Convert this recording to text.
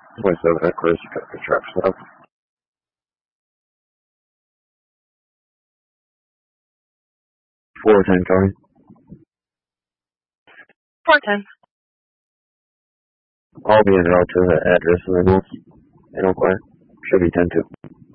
27 headquarters, you got the trap set up. 410 County. 410. I'll be en route to the address in the notes in Oak Should be 10-2.